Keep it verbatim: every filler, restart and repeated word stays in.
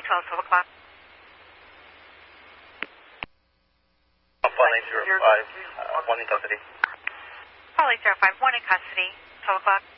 twelve, twelve o'clock. one eight zero five, uh, one in custody. Call eight zero five, one in custody, twelve o'clock.